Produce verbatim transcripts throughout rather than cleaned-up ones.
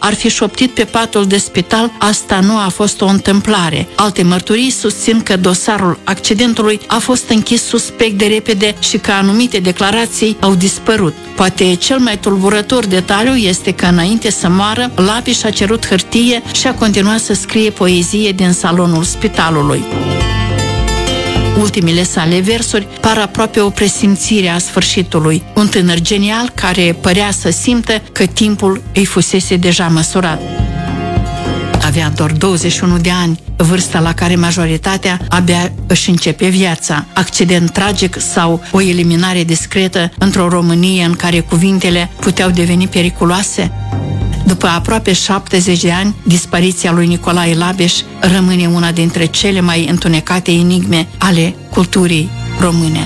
ar fi șoptit pe patul de spital, asta nu a fost o întâmplare. Alte mărturii susțin că dosarul accidentului a fost închis suspect de repede și că anumite declarații au dispărut. Poate cel mai tulburător detaliu este că înainte să moară, Labiș a cerut hârtie și a continuat să scrie poezie din salonul spitalului. Ultimele sale versuri par aproape o presimțire a sfârșitului. Un tânăr genial care părea să simtă că timpul îi fusese deja măsurat. Avea doar douăzeci și unu de ani, vârsta la care majoritatea abia își începe viața. Accident tragic sau o eliminare discretă într-o Românie în care cuvintele puteau deveni periculoase? După aproape șaptezeci de ani, dispariția lui Nicolae Labiș rămâne una dintre cele mai întunecate enigme ale culturii române.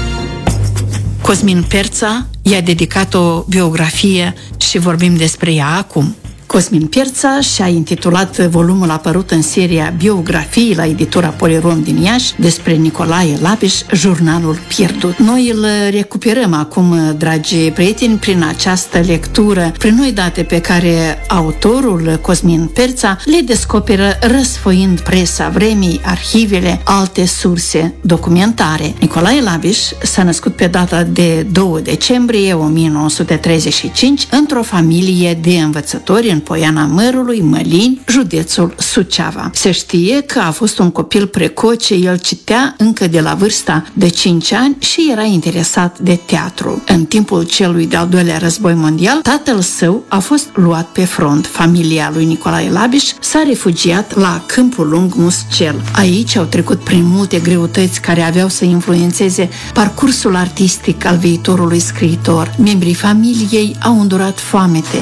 Cosmin Perța i-a dedicat o biografie și vorbim despre ea acum. Cosmin Perța și-a intitulat volumul apărut în seria Biografii la editura Polirom din Iași despre Nicolae Labiș, Jurnalul pierdut. Noi îl recuperăm acum, dragi prieteni, prin această lectură, prin noi date pe care autorul Cosmin Perța le descoperă răsfoind presa vremii, arhivele, alte surse documentare. Nicolae Labiș s-a născut pe data de doi decembrie o mie nouă sute treizeci și cinci într-o familie de învățători în Poiana Mărului, Mălini, județul Suceava. Se știe că a fost un copil precoce, el citea încă de la vârsta de cinci ani și era interesat de teatru. În timpul celui de-al doilea război mondial, tatăl său a fost luat pe front. Familia lui Nicolae Labiș s-a refugiat la Câmpul Lung Muscel. Aici au trecut prin multe greutăți care aveau să influențeze parcursul artistic al viitorului scriitor. Membrii familiei au îndurat foamete.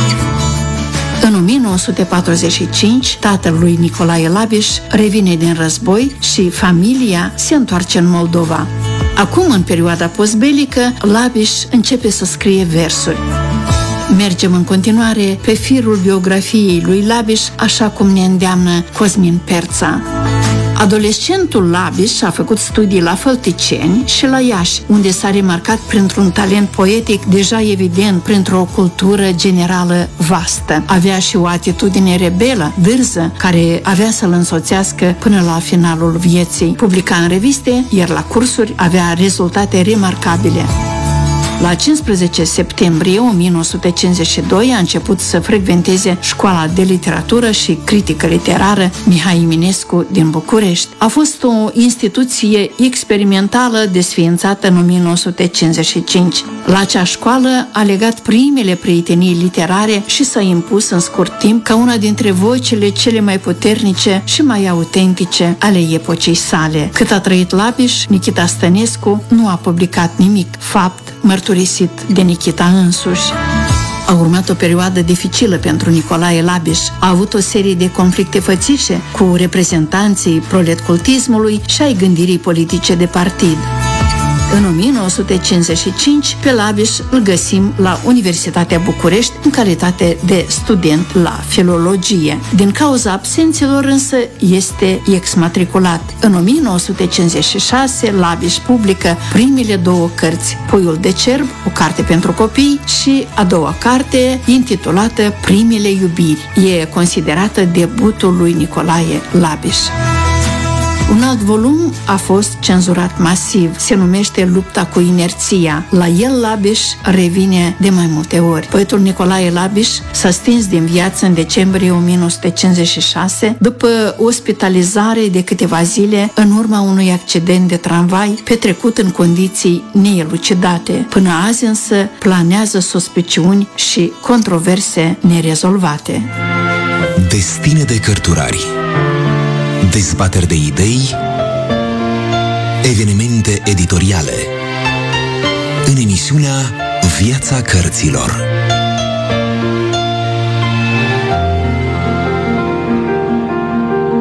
În o mie nouă sute patruzeci și cinci, tatăl lui Nicolae Labiș revine din război și familia se întoarce în Moldova. Acum, în perioada postbelică, Labiș începe să scrie versuri. Mergem în continuare pe firul biografiei lui Labiș, așa cum ne îndeamnă Cosmin Perța. Adolescentul Labiș a făcut studii la Fălticeni și la Iași, unde s-a remarcat printr-un talent poetic deja evident, printr-o cultură generală vastă. Avea și o atitudine rebelă, dârză, care avea să-l însoțească până la finalul vieții. Publica în reviste, iar la cursuri avea rezultate remarcabile. La cincisprezece septembrie o mie nouă sute cincizeci și doi a început să frecventeze Școala de Literatură și Critică Literară Mihai Eminescu din București. A fost o instituție experimentală desființată în o mie nouă sute cincizeci și cinci. La acea școală a legat primele prietenii literare și s-a impus în scurt timp ca una dintre vocile cele mai puternice și mai autentice ale epocii sale. Cât a trăit Labiș, Nichita Stănescu nu a publicat nimic, fapt mărturisit de Nichita însuși. A urmat o perioadă dificilă pentru Nicolae Labiș. A avut o serie de conflicte fățișe cu reprezentanții proletcultismului și ai gândirii politice de partid. În o mie nouă sute cincizeci și cinci, pe Labiș îl găsim la Universitatea București în calitate de student la filologie. Din cauza absențelor însă este exmatriculat. În o mie nouă sute cincizeci și șase, Labiș publică primele două cărți, Puiul de cerb, o carte pentru copii, și a doua carte, intitulată Primele iubiri. E considerată debutul lui Nicolae Labiș. Un alt volum a fost cenzurat masiv. Se numește Lupta cu inerția. La el Labiș revine de mai multe ori. Poetul Nicolae Labiș s-a stins din viață în decembrie o mie nouă sute cincizeci și șase după ospitalizare de câteva zile în urma unui accident de tramvai petrecut în condiții neelucidate. Până azi însă planează suspiciuni și controverse nerezolvate. Destine de cărturari, dezbateri de idei, evenimente editoriale în emisiunea Viața Cărților. A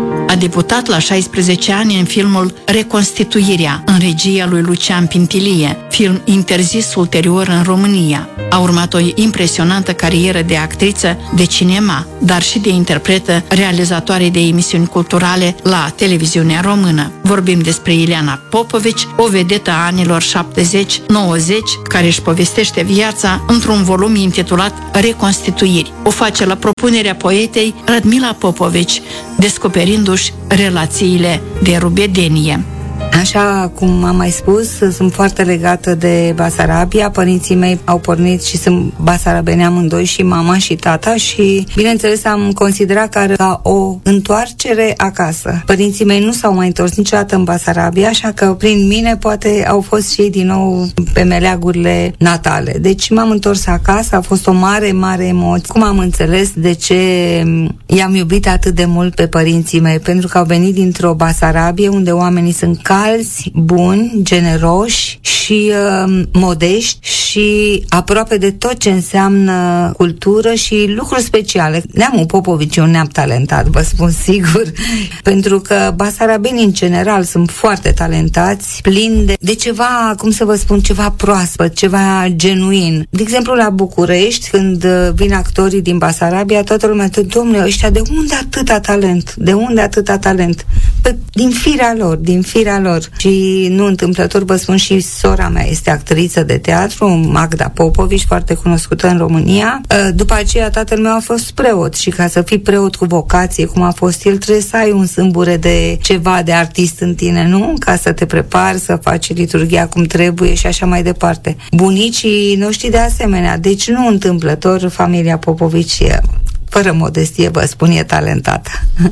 debutat la șaisprezece ani în filmul Reconstituirea, în regia lui Lucian Pintilie, film interzis ulterior în România. A urmat o impresionantă carieră de actriță de cinema, dar și de interpretă, realizatoare de emisiuni culturale la televiziunea română. Vorbim despre Ileana Popovici, o vedetă a anilor șaptezeci nouăzeci, care își povestește viața într-un volum intitulat Reconstituiri. O face la propunerea poetei Radmila Popovici, descoperindu-și relațiile de rubedenie. Așa cum am mai spus, sunt foarte legată de Basarabia. Părinții mei au pornit și sunt basarabeni amândoi, și mama și tata, și bineînțeles am considerat ca o întoarcere acasă. Părinții mei nu s-au mai întors niciodată în Basarabia, așa că prin mine poate au fost și ei din nou pe meleagurile natale. Deci m-am întors acasă, a fost o mare, mare emoție. Cum am înțeles de ce i-am iubit atât de mult pe părinții mei? Pentru că au venit dintr-o Basarabie unde oamenii sunt calzi, buni, generoși și uh, modești și aproape de tot ce înseamnă cultură și lucruri speciale. Neamul Popovici e un neam talentat, vă spun sigur, pentru că basarabenii în general sunt foarte talentați, plini de, de ceva, cum să vă spun, ceva proaspăt, ceva genuin. De exemplu, la București, când vin actorii din Basarabia, toată lumea tot, domnule, ăștia de unde atâta talent? De unde atâta talent? Pe, din firea lor, din firea lor. Și nu întâmplător vă spun, și sora mea este actriță de teatru, Magda Popovici, foarte cunoscută în România. După aceea tatăl meu a fost preot și ca să fii preot cu vocație, cum a fost el, trebuie să ai un sâmbure de ceva de artist în tine, nu? Ca să te prepari, să faci liturghia cum trebuie și așa mai departe. Bunicii noștri de asemenea. Deci nu întâmplător, familia Popovici, fără modestie vă spun, e talentată.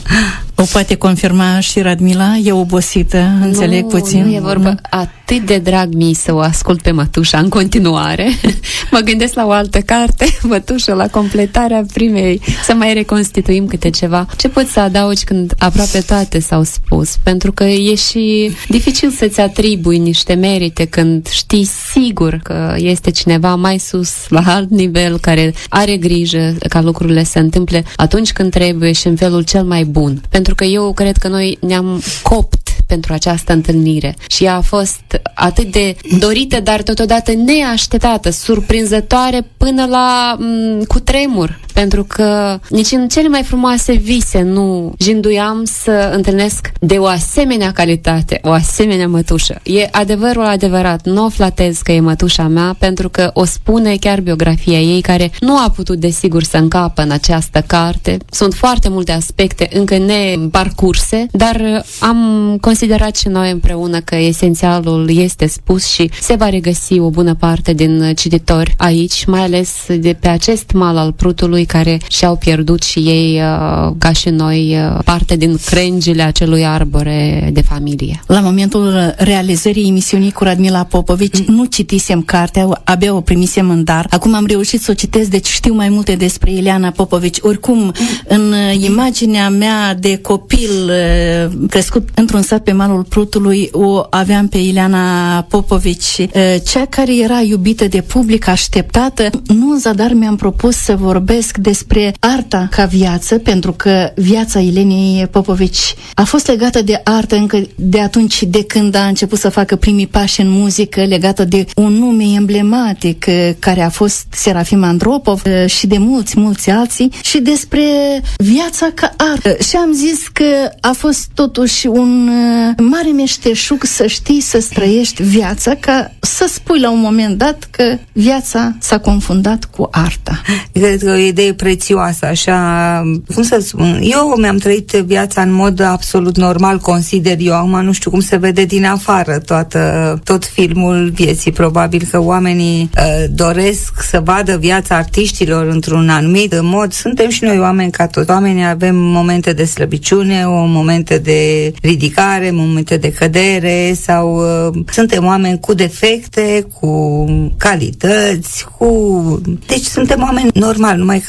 O poate confirma și Radmila? E obosită, înțeleg nu, puțin? Nu, e vorba, atât de drag mi să o ascult pe mătușa în continuare. Mă gândesc la o altă carte, mătușă, la completarea primei, să mai reconstituim câte ceva. Ce poți să adaugi când aproape toate s-au spus? Pentru că e și dificil să-ți atribui niște merite când știi sigur că este cineva mai sus, la alt nivel, care are grijă ca lucrurile să întâmple atunci când trebuie și în felul cel mai bun. Pentru că eu cred că noi ne-am copt pentru această întâlnire și ea a fost atât de dorită, dar totodată neașteptată, surprinzătoare până la m- cutremur. Pentru că nici în cele mai frumoase vise nu jinduiam să întâlnesc de o asemenea calitate, o asemenea mătușă. E adevărul adevărat, nu o flatez că e mătușa mea, pentru că o spune chiar biografia ei, care nu a putut desigur să încapă în această carte. Sunt foarte multe aspecte încă neparcurse, dar am considerat și noi împreună că esențialul este spus și se va regăsi o bună parte din cititori aici, mai ales de pe acest mal al Prutului, care și-au pierdut și ei, ca și noi, parte din crengile acelui arbore de familie. La momentul realizării emisiunii cu Radmila Popovici, mm. nu citisem cartea, abia o primisem în dar. Acum am reușit să o citesc, deci știu mai multe despre Ileana Popovici. Oricum, mm. în imaginea mea de copil crescut într-un sat pe malul Prutului, o aveam pe Ileana Popovici, cea care era iubită de public, așteptată. Nu în zadar mi-am propus să vorbesc despre arta ca viață, pentru că viața Ilenei Popovici a fost legată de artă încă de atunci, de când a început să facă primii pași în muzică, legată de un nume emblematic care a fost Serafim Andropov și de mulți, mulți alții, și despre viața ca artă. Și am zis că a fost totuși un mare meșteșug să știi să străiești viața, ca să spui la un moment dat că viața s-a confundat cu arta. Cred că o idee prețioasă, așa, cum să spun, eu mi-am trăit viața în mod absolut normal, consider eu, acum nu știu cum se vede din afară toată, tot filmul vieții, probabil că oamenii uh, doresc să vadă viața artiștilor într-un anumit mod. Suntem și noi oameni ca toți, oamenii avem momente de slăbiciune, o momente de ridicare, momente de cădere, sau uh, suntem oameni cu defecte, cu calități, cu... Deci suntem oameni normali, numai că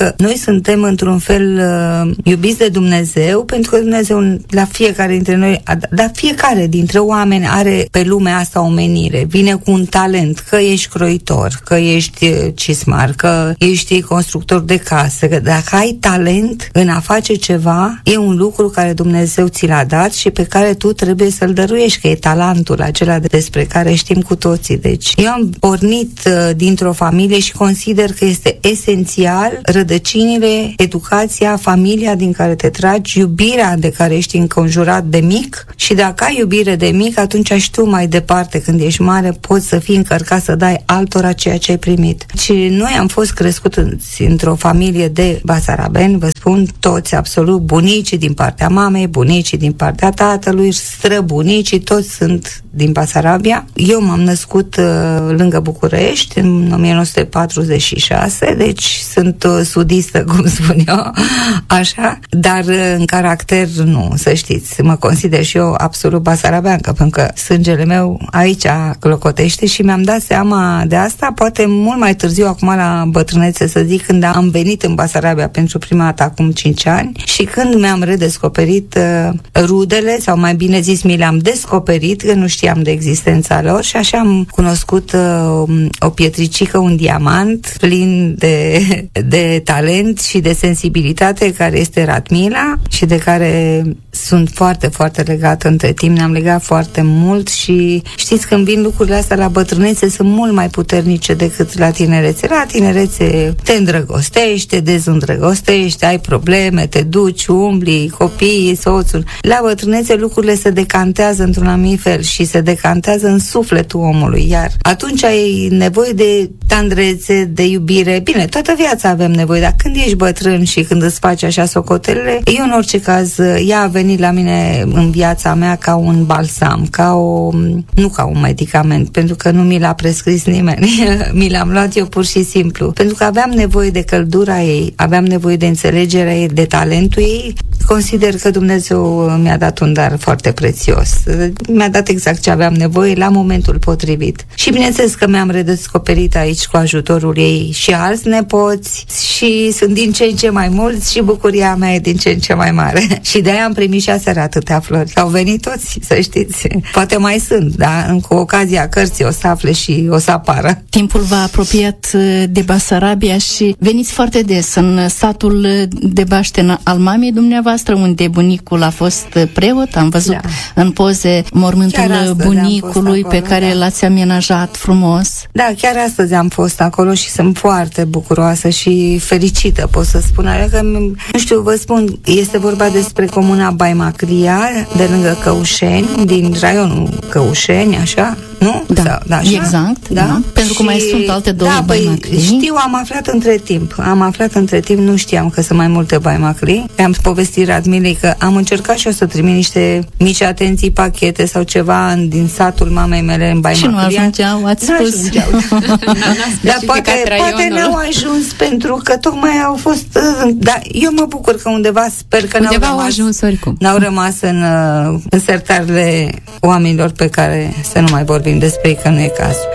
că noi suntem într-un fel uh, iubiți de Dumnezeu, pentru că Dumnezeu la fiecare dintre noi, dar fiecare dintre oameni are pe lumea asta o menire, vine cu un talent, că ești croitor, că ești cismar, că ești constructor de case, că dacă ai talent în a face ceva, e un lucru care Dumnezeu ți l-a dat și pe care tu trebuie să-l dăruiești, că e talentul acela despre care știm cu toții. Deci eu am pornit uh, dintr-o familie și consider că este esențial rădăcinile, educația, familia din care te tragi, iubirea de care ești înconjurat de mic, și dacă ai iubire de mic, atunci și tu mai departe, când ești mare, poți să fii încărcat să dai altora ceea ce ai primit. Și noi am fost crescuți într-o familie de basarabeni, vă spun, toți absolut, bunicii din partea mamei, bunicii din partea tatălui, străbunicii, toți sunt din Basarabia. Eu m-am născut uh, lângă București în o mie nouă sute patruzeci și șase, deci sunt uh, sudistă, cum spun eu, așa, dar uh, în caracter nu, să știți, mă consider și eu absolut basarabeancă, pentru că sângele meu aici clocotește și mi-am dat seama de asta, poate mult mai târziu, acum la bătrânețe, să zic, când am venit în Basarabia pentru prima dată acum cinci ani și când mi-am redescoperit uh, rudele, sau mai bine zis, mi le-am descoperit, că nu știam de existența lor, și așa am cunoscut uh, o pietricică, un diamant plin de, de talent și de sensibilitate, care este Radmila, și de care sunt foarte, foarte legată între timp. Ne-am legat foarte mult și știți, când vin lucrurile astea la bătrânețe, sunt mult mai puternice decât la tinerețe. La tinerețe te îndrăgostești, te dezîndrăgostești, ai probleme, te duci, umbli, copiii, soțul. La bătrânețe lucrurile se decantează într-un anumit fel și se decantează în sufletul omului, iar atunci ai nevoie de tandrețe, de iubire. Bine, toată viața avem nevoie, dar când ești bătrân și când îți faci așa socotelele, eu în orice caz, ea a venit la mine în viața mea ca un balsam, ca o, nu ca un medicament, pentru că nu mi l-a prescris nimeni. Mi l-am luat eu pur și simplu, pentru că aveam nevoie de căldura ei, aveam nevoie de înțelegerea ei, de talentul ei. Consider că Dumnezeu mi-a dat un dar foarte prețios. Mi-a dat exact ce aveam nevoie la momentul potrivit. Și bineînțeles că mi-am redescoperit aici cu ajutorul ei și alți nepoți și sunt din ce în ce mai mulți și bucuria mea e din ce în ce mai mare. Și de-aia am primit și aseară atâtea flori. Au venit toți, să știți. Poate mai sunt, dar cu ocazia cărții o să afle și o să apară. Timpul v-a apropiat de Basarabia și veniți foarte des în satul de Bașten al mamei dumneavoastră, unde bunicul a fost preot. Am văzut da. în poze mormântul bunicului acolo, pe care da. l-ați amenajat frumos. Da, chiar astăzi am fost acolo și sunt foarte bucuroasă și fericită, pot să spun. Că, nu știu, vă spun, este vorba despre comuna Baimacria, de lângă Căușeni, din raionul Căușeni, așa, nu? Da, da, da așa? Exact, da. da. Pentru și, că mai sunt alte două da, Baimacrii. Știu, am aflat între timp. Am aflat între timp, nu știam că sunt mai multe Baimacrii. Am povestit Radmilei că am încercat și eu să trimit niște mici atenții, pachete sau ceva din satul mamei mele în Baimacria. Și nu ajungeau, ați nu spus. Ajungeau. Dar poate, poate n-au ajuns pentru că tocmai au fost... Dar eu mă bucur că undeva, sper că undeva n-au rămas, ajuns oricum. N-au rămas în, în sertarele oamenilor pe care să nu mai vorbim despre ei, că nu e cazul.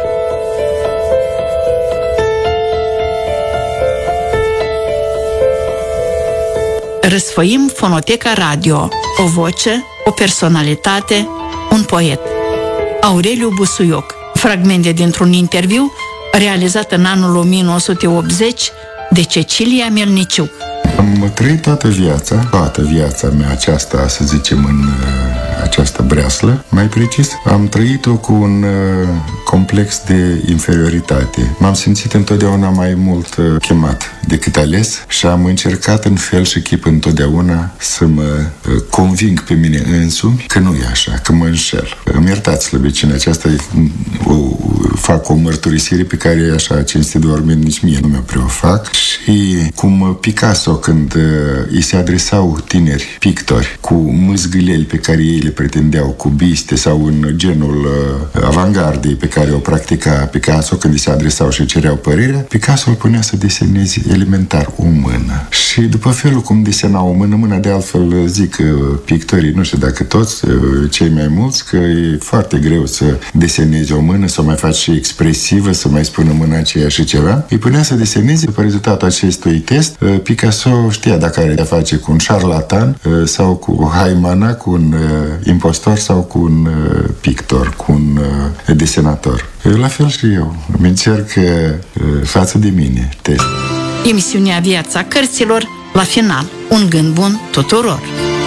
Răsfoim Fonoteca Radio. O voce, o personalitate, un poet. Aureliu Busuioc. Fragmente dintr-un interviu realizat în anul o mie nouă sute optzeci de Cecilia Melniciuc. Am trăit toată viața, toată viața mea aceasta, să zicem, în uh, această breaslă, mai precis, am trăit-o cu un uh, complex de inferioritate. M-am simțit întotdeauna mai mult uh, chemat decât ales și am încercat în fel și chip întotdeauna să mă uh, conving pe mine însumi că nu e așa, că mă înșel. Îmi iertați, slăbiciune, aceasta e, o, fac o mărturisire pe care așa cinstit de oameni nici mie nu mi-o prea o fac. Și cum Picasso, când uh, îi se adresau tineri pictori cu mâzgâleli pe care ei le pretindeau, cu biste sau în genul uh, avangardei pe care care o practica Picasso când îi se adresau și cereau părerea, Picasso îl punea să deseneze elementar o mână. Și după felul cum desena o mână, mâna de altfel zic pictorii, nu știu dacă toți, cei mai mulți, că e foarte greu să desenezi o mână, să o mai faci și expresivă, să mai spună mâna aceea și ceva. Îi punea să deseneze. După rezultatul acestui test, Picasso știa dacă are de-a face cu un șarlatan sau cu o haimana, cu un impostor sau cu un pictor, cu un desenator. La fel și eu. Îmi încerc față de mine test. Emisiunea Viața Cărților, la final, un gând bun tuturor.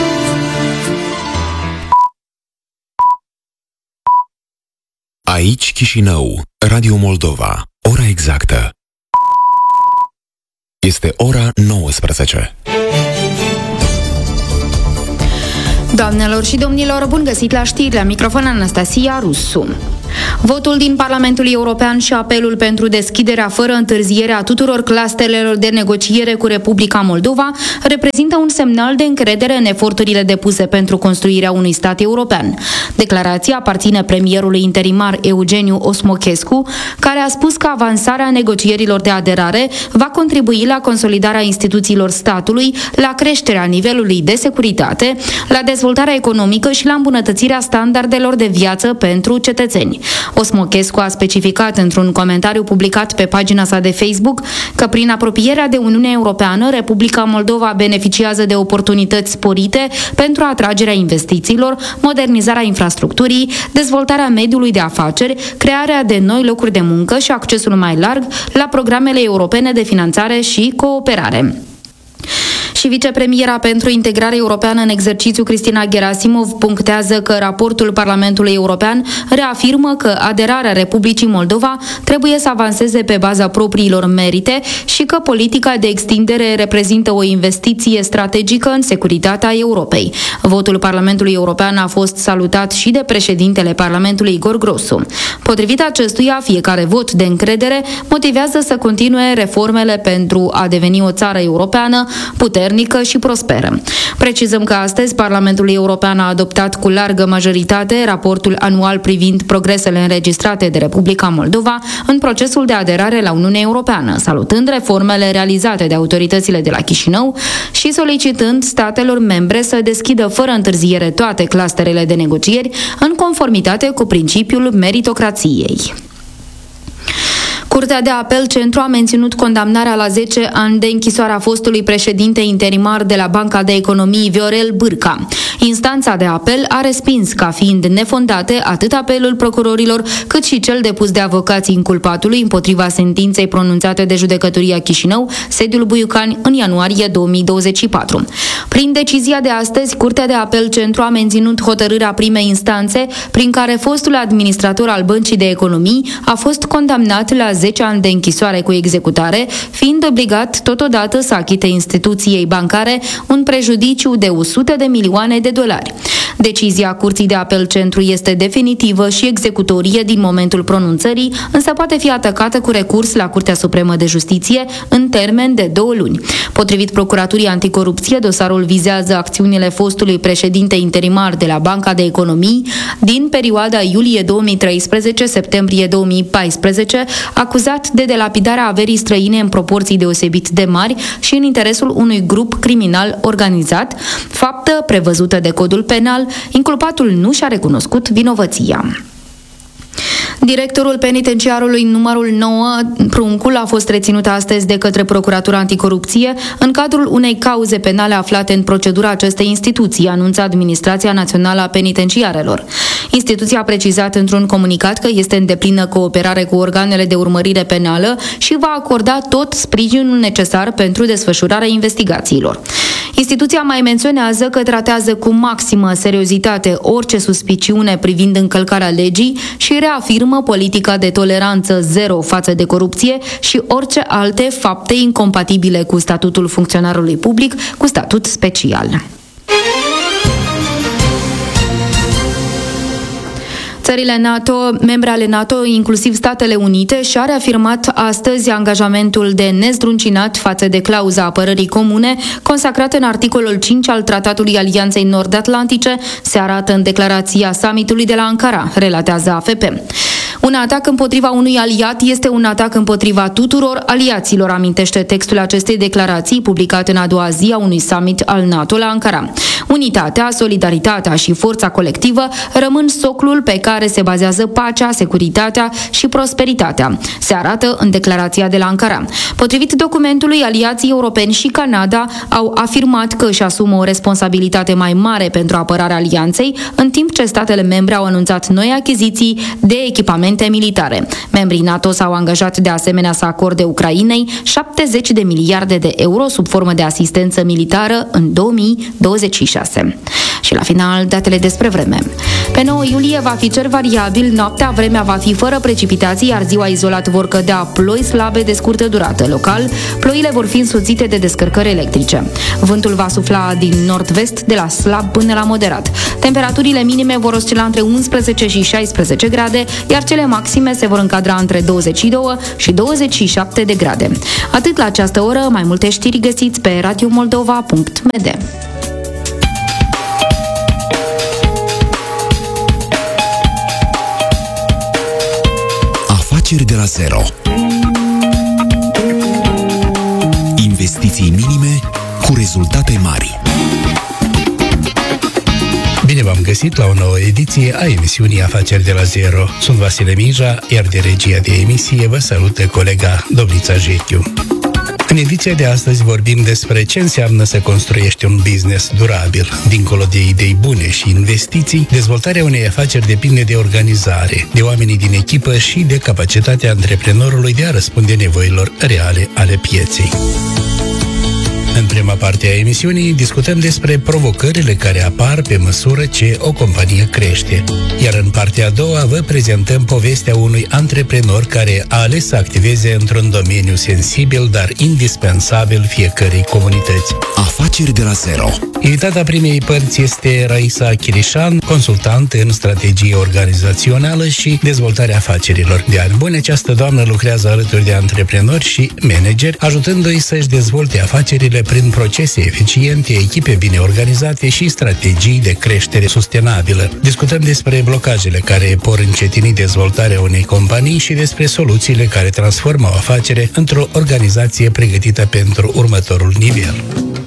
Aici Chișinău, Radio Moldova, ora exactă. Este ora nouăsprezece. Doamnelor și domnilor, bun găsit la știri, la microfon Anastasia Rusu. Votul din Parlamentul European și apelul pentru deschiderea fără întârziere a tuturor clusterelor de negociere cu Republica Moldova reprezintă un semnal de încredere în eforturile depuse pentru construirea unui stat european. Declarația aparține premierului interimar Eugeniu Osmochescu, care a spus că avansarea negocierilor de aderare va contribui la consolidarea instituțiilor statului, la creșterea nivelului de securitate, la dezvoltarea economică și la îmbunătățirea standardelor de viață pentru cetățeni. Osmochescu a specificat într-un comentariu publicat pe pagina sa de Facebook că prin apropierea de Uniunea Europeană, Republica Moldova beneficiază de oportunități sporite pentru atragerea investițiilor, modernizarea infrastructurii, dezvoltarea mediului de afaceri, crearea de noi locuri de muncă și accesul mai larg la programele europene de finanțare și cooperare. Și vicepremiera pentru integrare europeană în exercițiu, Cristina Gerasimov, punctează că raportul Parlamentului European reafirmă că aderarea Republicii Moldova trebuie să avanseze pe baza propriilor merite și că politica de extindere reprezintă o investiție strategică în securitatea Europei. Votul Parlamentului European a fost salutat și de președintele Parlamentului Igor Grosu. Potrivit acestuia, fiecare vot de încredere motivează să continue reformele pentru a deveni o țară europeană puternică și prosperă. Precizăm că astăzi Parlamentul European a adoptat cu largă majoritate raportul anual privind progresele înregistrate de Republica Moldova în procesul de aderare la Uniunea Europeană, salutând reformele realizate de autoritățile de la Chișinău și solicitând statelor membre să deschidă fără întârziere toate clusterele de negocieri în conformitate cu principiul meritocrației. Curtea de apel Centru a menținut condamnarea la zece ani de închisoare a fostului președinte interimar de la Banca de Economii, Viorel Bârca. Instanța de apel a respins ca fiind nefondate atât apelul procurorilor, cât și cel depus de avocații inculpatului împotriva sentinței pronunțate de Judecătoria Chișinău, sediul Buiucani, în ianuarie două mii douăzeci și patru. Prin decizia de astăzi, Curtea de apel Centru a menținut hotărârea primei instanțe, prin care fostul administrator al Băncii de Economii a fost condamnat la zece ani de închisoare cu executare, fiind obligat totodată să achite instituției bancare un prejudiciu de o sută de milioane de dolari. Decizia Curții de apel Centru este definitivă și executorie din momentul pronunțării, însă poate fi atacată cu recurs la Curtea Supremă de Justiție în termen de două luni. Potrivit Procuraturii Anticorupție, dosarul vizează acțiunile fostului președinte interimar de la Banca de Economii din perioada iulie două mii treisprezece-septembrie două mii paisprezece, acuzat de delapidarea averii străine în proporții deosebit de mari și în interesul unui grup criminal organizat, faptă prevăzută de Codul Penal. Inculpatul nu și-a recunoscut vinovăția. Directorul penitenciarului numărul nouă, Pruncul, a fost reținut astăzi de către Procuratura Anticorupție în cadrul unei cauze penale aflate în procedura acestei instituții, anunță Administrația Națională a Penitenciarelor. Instituția a precizat într-un comunicat că este în deplină cooperare cu organele de urmărire penală și va acorda tot sprijinul necesar pentru desfășurarea investigațiilor. Instituția mai menționează că tratează cu maximă seriozitate orice suspiciune privind încălcarea legii și reafirmă politica de toleranță zero față de corupție și orice alte fapte incompatibile cu statutul funcționarului public cu statut special. Țările NATO, membre ale NATO, inclusiv Statele Unite, și-a reafirmat astăzi angajamentul de nezdruncinat față de clauza apărării comune consacrată în articolul cinci al Tratatului Alianței Nord-Atlantice, se arată în declarația summitului de la Ankara, relatează A F P. Un atac împotriva unui aliat este un atac împotriva tuturor aliaților, amintește textul acestei declarații publicat în a doua zi a unui summit al NATO la Ankara. Unitatea, solidaritatea și forța colectivă rămân soclul pe care se bazează pacea, securitatea și prosperitatea, se arată în declarația de la Ankara. Potrivit documentului, aliații europeni și Canada au afirmat că își asumă o responsabilitate mai mare pentru apărarea alianței, în timp ce statele membre au anunțat noi achiziții de echipamente militare. Membrii NATO s-au angajat de asemenea să acorde Ucrainei șaptezeci de miliarde de euro sub formă de asistență militară în două mii douăzeci și șase. Și la final, datele despre vreme. Pe nouă iulie va fi cer variabil, noaptea vremea va fi fără precipitații, iar ziua izolat vor cădea ploi slabe de scurtă durată. Local, ploile vor fi însoțite de descărcări electrice. Vântul va sufla din nord-vest de la slab până la moderat. Temperaturile minime vor oscila între unsprezece și șaisprezece grade, iar cele maxime se vor încadra între douăzeci și doi și douăzeci și șapte de grade. Atât la această oră, mai multe știri găsiți pe radio moldova punct m d. Afaceri de la zero. Investiții minime cu rezultate mari. Bine v-am găsit la o nouă ediție a emisiunii Afaceri de la Zero. Sunt Vasile Mija, iar de regia de emisie vă salută colega Domnița Jechiu. În ediția de astăzi vorbim despre ce înseamnă să construiești un business durabil. Dincolo de idei bune și investiții, dezvoltarea unei afaceri depinde de organizare, de oamenii din echipă și de capacitatea antreprenorului de a răspunde nevoilor reale ale pieței. În prima parte a emisiunii discutăm despre provocările care apar pe măsură ce o companie crește. Iar în partea a doua vă prezentăm povestea unui antreprenor care a ales să activeze într-un domeniu sensibil, dar indispensabil fiecărei comunități. Afaceri de la zero. Invitata primei părți este Raisa Chirișan, consultant în strategie organizațională și dezvoltarea afacerilor. De ani buni, această doamnă lucrează alături de antreprenori și manageri, ajutându-i să-și dezvolte afacerile prin procese eficiente, echipe bine organizate și strategii de creștere sustenabilă. Discutăm despre blocajele care por încetini dezvoltarea unei companii și despre soluțiile care transformă o afacere într-o organizație pregătită pentru următorul nivel.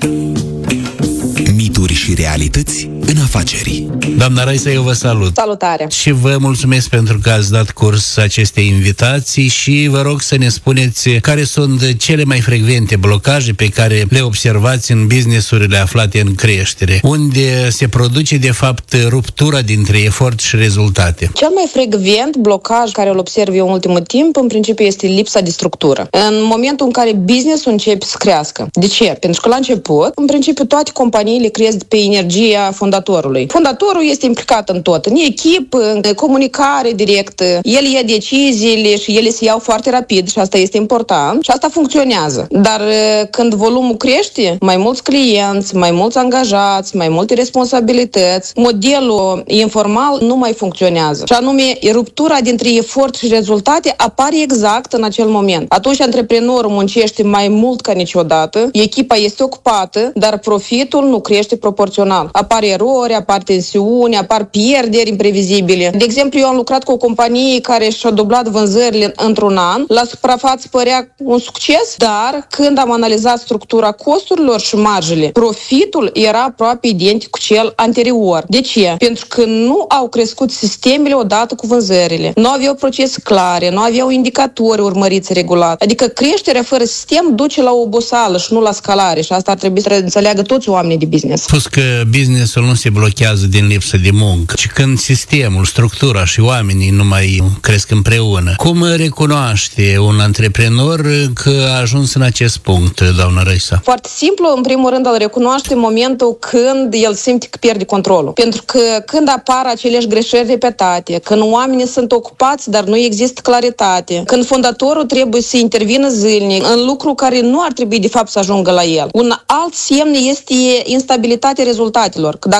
Mituri și realități în afaceri. Doamna Raisa, eu vă salut. Salutare. Și vă mulțumesc pentru că ați dat curs acestei invitații și vă rog să ne spuneți care sunt cele mai frecvente blocaje pe care le observați în businessurile aflate în creștere, unde se produce de fapt ruptura dintre efort și rezultate. Cel mai frecvent blocaj care îl observ eu în ultimul timp, în principiu, este lipsa de structură. În momentul în care business-ul începe să crească. De ce? Pentru că la început, în principiu, toate companiile cresc pe energia fondatorului. Fondatorul este implicat în tot, în echipă, în comunicare directă, el ia deciziile și ele se iau foarte rapid și asta este important și asta funcționează. Dar când volumul crește, mai mulți clienți, mai mulți angajați, mai multe responsabilități, modelul informal nu mai funcționează. Și anume, ruptura dintre efort și rezultate apare exact în acel moment. Atunci antreprenorul muncește mai mult ca niciodată, echipa este ocupată, dar profitul nu crește proporțional. Apar erori, apar tensiuni, apar pierderi imprevizibile. De exemplu, eu am lucrat cu o companie care și-a dublat vânzările într-un an. La suprafață părea un succes, dar când am analizat structura costurilor și marjele, profitul era aproape identic cu cel anterior. De ce? Pentru că nu au crescut sistemele odată cu vânzările. Nu aveau procese clare, nu aveau indicatori urmăriți regulat. Adică creșterea fără sistem duce la oboseală și nu la scalare și asta ar trebui să înțeleagă toți oamenii de business. Spus că businessul nu se blochează din lipsă de muncă, ci când sistemul, structura și oamenii nu mai cresc împreună. Cum recunoaște un antreprenor că a ajuns în acest punct, doamna Raisa? Foarte simplu, în primul rând îl recunoaște în momentul când el simte că pierde controlul. Pentru că când apar aceleași greșeli repetate, când oamenii sunt ocupați, dar nu există claritate, când fondatorul trebuie să intervină zilnic în lucru care nu ar trebui de fapt să ajungă la el. Un alt semn este instabilitatea rezultatelor. Că dacă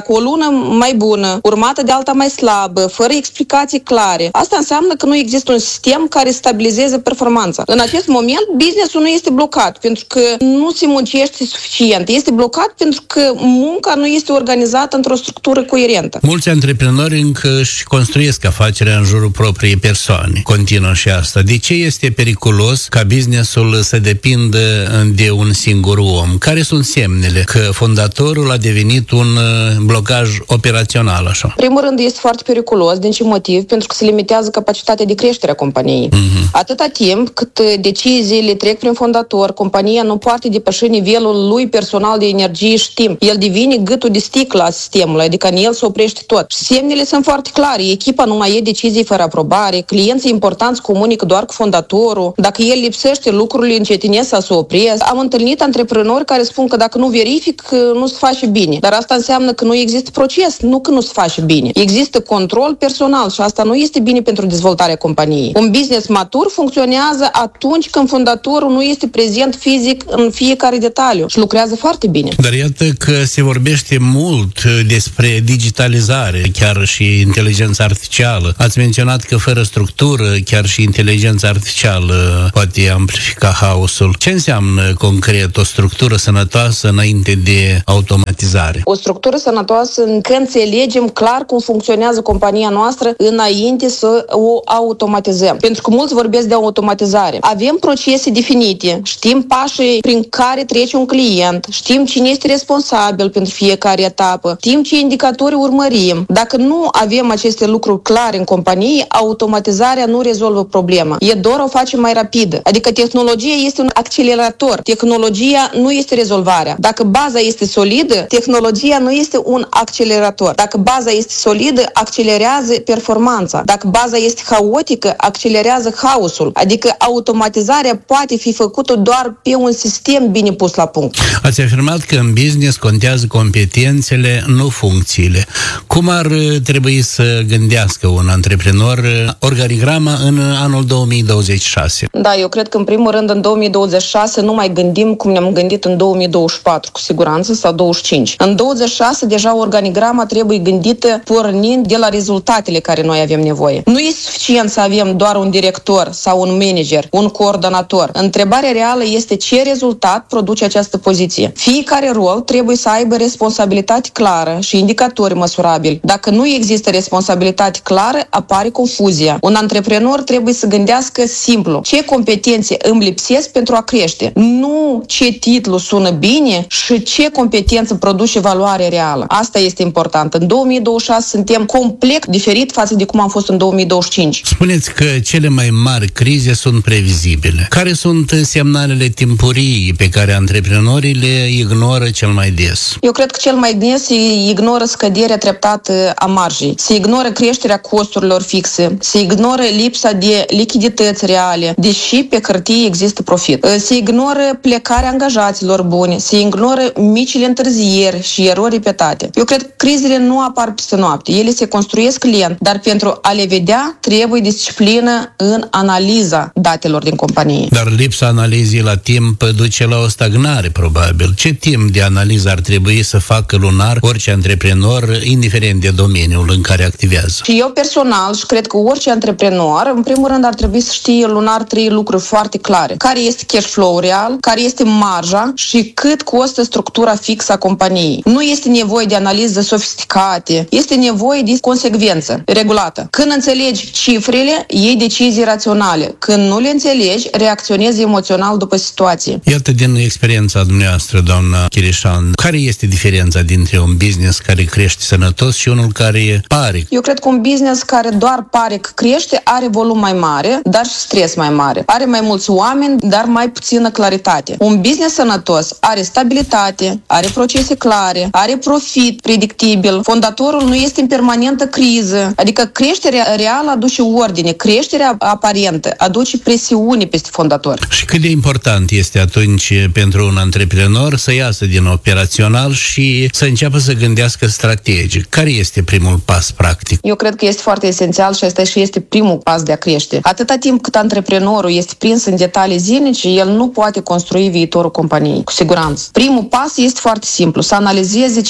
Dacă o lună mai bună, urmată de alta mai slabă, fără explicații clare, asta înseamnă că nu există un sistem care stabilizeze performanța. În acest moment, business-ul nu este blocat pentru că nu se muncește suficient. Este blocat pentru că munca nu este organizată într-o structură coerentă. Mulți antreprenori încă își construiesc afacerea în jurul propriei persoane. Continuă și asta. De ce este periculos ca businessul să depindă de un singur om? Care sunt semnele că fondatorul a devenit un blocaj operațional așa? În primul rând este foarte periculos. Din ce motiv? Pentru că se limitează capacitatea de creștere a companiei. Uh-huh. Atâta timp cât deciziile trec prin fondator, compania nu poate depăși nivelul lui personal de energie și timp. El devine gâtul de sticlă a sistemului, adică în el se oprește tot. Semnele sunt foarte clare. Echipa nu mai e decizii fără aprobare, clienții importanți comunică doar cu fondatorul. Dacă el lipsește, lucrurile încetinesc sau se opresc. Am întâlnit antreprenori care spun că dacă nu verific, nu se face bine. Dar asta înseamnă că nu există proces, nu că nu se face bine. Există control personal și asta nu este bine pentru dezvoltarea companiei. Un business matur funcționează atunci când fondatorul nu este prezent fizic în fiecare detaliu și lucrează foarte bine. Dar iată că se vorbește mult despre digitalizare, chiar și inteligența artificială. Ați menționat că fără structură, chiar și inteligența artificială poate amplifica haosul. Ce înseamnă concret o structură sănătoasă înainte de automatizare? O structură sănătoasă că înțelegem clar cum funcționează compania noastră înainte să o automatizăm. Pentru că mulți vorbesc de automatizare. Avem procese definite, știm pașii prin care trece un client, știm cine este responsabil pentru fiecare etapă, știm ce indicatori urmărim. Dacă nu avem aceste lucruri clare în companie, automatizarea nu rezolvă problema. E doar o face mai rapidă. Adică tehnologia este un accelerator. Tehnologia nu este rezolvarea. Dacă baza este solidă, tehnologia nu este un accelerator. Dacă baza este solidă, accelerează performanța. Dacă baza este haotică, accelerează haosul. Adică automatizarea poate fi făcută doar pe un sistem bine pus la punct. Ați afirmat că în business contează competențele, nu funcțiile. Cum ar trebui să gândească un antreprenor organigrama în anul două mii douăzeci și șase? Da, eu cred că în primul rând în două mii douăzeci și șase nu mai gândim cum ne-am gândit în două mii douăzeci și patru, cu siguranță, sau douăzeci și cinci. În douăzeci și șase deja organigrama trebuie gândită pornind de la rezultatele care noi avem nevoie. Nu e suficient să avem doar un director sau un manager, un coordonator. Întrebarea reală este ce rezultat produce această poziție. Fiecare rol trebuie să aibă responsabilitate clară și indicatori măsurabili. Dacă nu există responsabilitate clară, apare confuzia. Un antreprenor trebuie să gândească simplu. Ce competențe îmi lipsesc pentru a crește? Nu ce titlu sună bine și ce competență produce valoare reală. Asta este important. În două mii douăzeci și șase suntem complet diferit față de cum am fost în două mii douăzeci și cinci. Spuneți că cele mai mari crize sunt previzibile. Care sunt semnalele timpurii pe care antreprenorii le ignoră cel mai des? Eu cred că cel mai des se ignoră scăderea treptată a marjei, se ignoră creșterea costurilor fixe, se ignoră lipsa de lichidități reale, deși pe hârtie există profit. Se ignoră plecarea angajaților buni, se ignoră micile întârzieri și erori repetate. Eu cred că crizele nu apar peste noapte, ele se construiesc lent, dar pentru a le vedea trebuie disciplină în analiza datelor din companie. Dar lipsa analizei la timp duce la o stagnare, probabil. Ce timp de analiză ar trebui să facă lunar orice antreprenor, indiferent de domeniul în care activează? Și eu personal, și cred că orice antreprenor, în primul rând ar trebui să știe lunar trei lucruri foarte clare. Care este cash flow real, care este marja și cât costă structura fixă a companiei. Nu este nevoie de analiză sofisticate, este nevoie de consecvență regulată. Când înțelegi cifrele, iei decizii raționale. Când nu le înțelegi, reacționezi emoțional după situație. Iată, din experiența dumneavoastră, doamna Chirișan, care este diferența dintre un business care crește sănătos și unul care pare? Eu cred că un business care doar pare că crește are volum mai mare, dar și stres mai mare. Are mai mulți oameni, dar mai puțină claritate. Un business sănătos are stabilitate, are procese clare, are profit predictibil. Fondatorul nu este în permanentă criză. Adică creșterea reală aduce ordine, creșterea aparentă aduce presiune peste fondator. Și cât de important este atunci pentru un antreprenor să iasă din operațional și să înceapă să gândească strategic? Care este primul pas practic? Eu cred că este foarte esențial și asta și este primul pas de a crește. Atâta timp cât antreprenorul este prins în detalii zilnice, el nu poate construi viitorul companiei, cu siguranță. Primul pas este foarte simplu, să analizeze ce face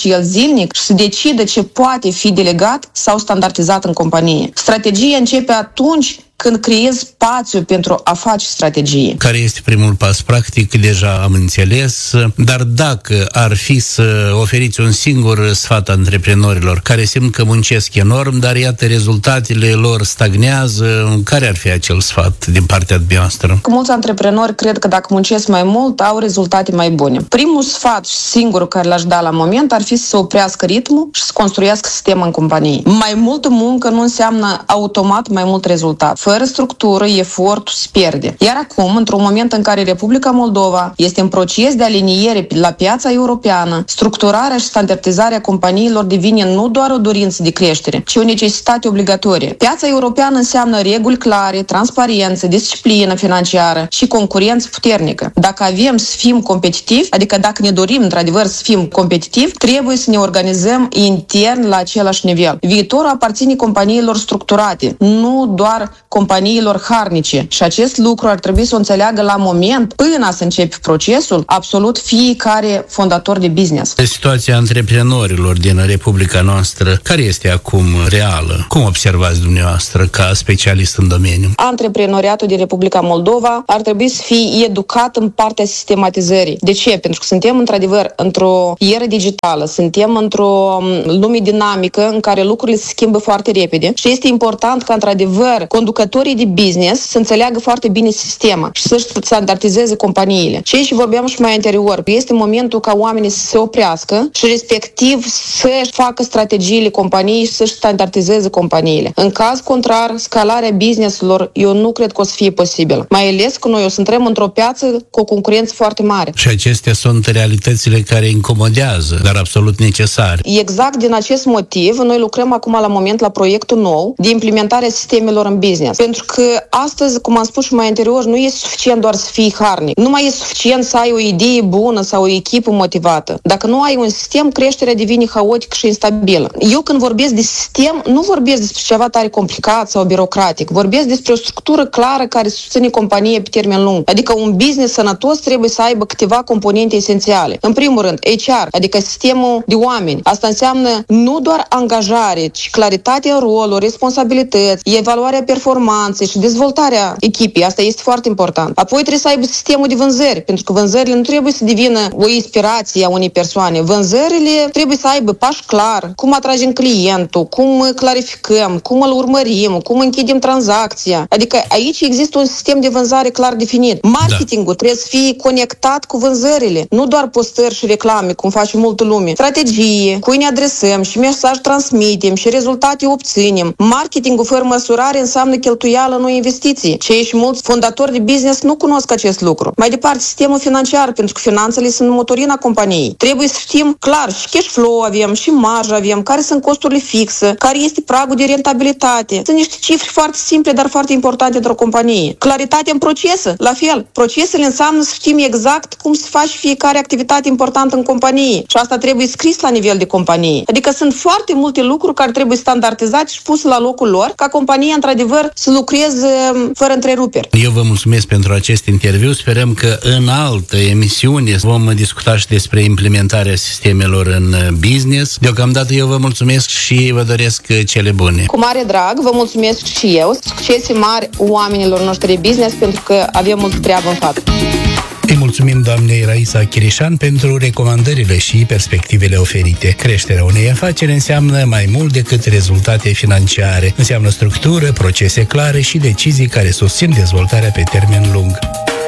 și el zilnic și să decidă ce poate fi delegat sau standardizat în companie. Strategia începe atunci când creezi spațiu pentru a face strategie. Care este primul pas practic, deja am înțeles, dar dacă ar fi să oferiți un singur sfat antreprenorilor care simt că muncesc enorm, dar iată rezultatele lor stagnează, care ar fi acel sfat din partea dumneavoastră? Mulți antreprenori cred că dacă muncesc mai mult, au rezultate mai bune. Primul sfat și singurul care l-aș da la moment ar fi să oprească ritmul și să construiască sistemul în companie. Mai multă muncă nu înseamnă automat mai mult rezultat. Fără structură, efortul se pierde. Iar acum, într-un moment în care Republica Moldova este în proces de aliniere la piața europeană, structurarea și standardizarea companiilor devine nu doar o dorință de creștere, ci o necesitate obligatorie. Piața europeană înseamnă reguli clare, transparență, disciplină financiară și concurență puternică. Dacă avem să fim competitivi, adică dacă ne dorim într-adevăr să fim competitivi, trebuie să ne organizăm intern la același nivel. Viitorul aparține companiilor structurate, nu doar companiilor harnice. Și acest lucru ar trebui să o înțeleagă la moment, până să începe procesul, absolut fiecare fondator de business. Situația antreprenorilor din Republica noastră, care este acum reală? Cum observați dumneavoastră ca specialist în domeniu? Antreprenoriatul din Republica Moldova ar trebui să fie educat în partea sistematizării. De ce? Pentru că suntem într-adevăr într-o eră digitală, suntem într-o lume dinamică în care lucrurile se schimbă foarte repede și este important ca într-adevăr conducătorii de business să înțeleagă foarte bine sistema și să-și standardizeze companiile. Și aici vorbeam și mai anterior. Este momentul ca oamenii să se oprească și respectiv să-și facă strategiile companiei și să-și standardizeze companiile. În caz contrar, scalarea business-urilor eu nu cred că o să fie posibilă. Mai ales că noi o să intrăm într-o piață cu o concurență foarte mare. Și acestea sunt realitățile care incomodează, dar absolut necesare. Exact din acest motiv, noi lucrăm acum la moment la proiectul nou de implementare a sistemelor în business. Pentru că astăzi, cum am spus și mai anterior, nu e suficient doar să fii harnic. Nu mai e suficient să ai o idee bună sau o echipă motivată. Dacă nu ai un sistem, creșterea devine haotică și instabilă. Eu când vorbesc de sistem, nu vorbesc despre ceva tare complicat sau birocratic. Vorbesc despre o structură clară care susține compania pe termen lung. Adică un business sănătos trebuie să aibă câteva componente esențiale. În primul rând, H R, adică sistemul de oameni. Asta înseamnă nu doar angajare, ci claritate în roluri, responsabilități, evaluarea performanței și dezvoltarea echipei. Asta este foarte important. Apoi trebuie să aibă sistemul de vânzări, pentru că vânzările nu trebuie să devină o inspirație a unei persoane. Vânzările trebuie să aibă pași clar, cum atragem clientul, cum clarificăm, cum îl urmărim, cum închidem tranzacția. Adică aici există un sistem de vânzare clar definit. Marketingul da. trebuie să fie conectat cu vânzările, nu doar postări și reclame, cum face multă lume. Strategie, cui ne adresăm și mesaj transmitem și rezultate obținem. Marketingul fără măsurare înseamnă cheltuială, nu investiții. Cei și mulți fondatori de business nu cunosc acest lucru. Mai departe, sistemul financiar, pentru că finanțele sunt motorina companiei. Trebuie să știm clar și cash flow avem, și marjă avem, care sunt costurile fixe, care este pragul de rentabilitate. Sunt niște cifre foarte simple, dar foarte importante într-o companie. Claritate în procese, la fel. Procesele înseamnă să știm exact cum se face fiecare activitate importantă în companie. Și asta trebuie scris la nivel de companie. Adică sunt foarte multe lucruri care trebuie standardizate și puse la locul lor, ca compania, într-adevăr, să lucreze fără întreruperi. Eu vă mulțumesc pentru acest interviu. Sperăm că în altă emisiune vom discuta și despre implementarea sistemelor în business. Deocamdată eu vă mulțumesc și vă doresc cele bune. Cu mare drag, vă mulțumesc și eu. Succese mari oamenilor noștri de business, pentru că avem multă treabă în față. Îi mulțumim doamnei Raisa Chirișan pentru recomandările și perspectivele oferite. Creșterea unei afaceri înseamnă mai mult decât rezultate financiare. Înseamnă structură, procese clare și decizii care susțin dezvoltarea pe termen lung.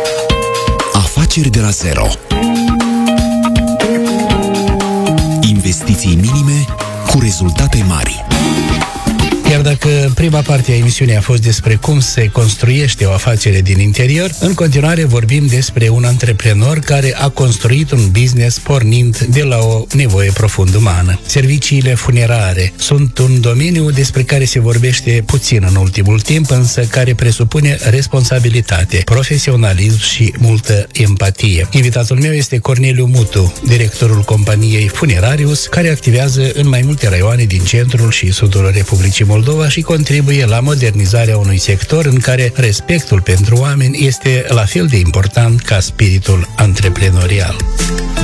Afaceri de la zero. Investiții minime cu rezultate mari. Iar dacă prima parte a emisiunii a fost despre cum se construiește o afacere din interior, în continuare vorbim despre un antreprenor care a construit un business pornind de la o nevoie profund umană. Serviciile funerare sunt un domeniu despre care se vorbește puțin în ultimul timp, însă care presupune responsabilitate, profesionalism și multă empatie. Invitatul meu este Corneliu Mutu, directorul companiei Funerarius, care activează în mai multe raioane din centrul și sudul Republicii Moldova și contribuie la modernizarea unui sector în care respectul pentru oameni este la fel de important ca spiritul antreprenorial.